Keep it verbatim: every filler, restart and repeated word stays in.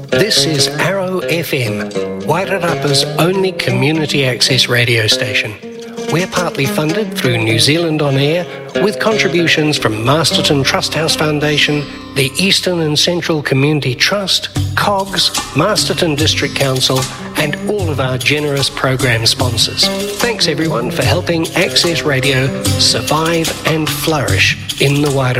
This is Arrow F M, Wairarapa's only community access radio station. We're partly funded through New Zealand On Air, with contributions from Masterton Trusthouse Foundation, the Eastern and Central Community Trust, C O G S, Masterton District Council, and all of our generous program sponsors. Thanks everyone for helping Access Radio survive and flourish in the Wairarapa.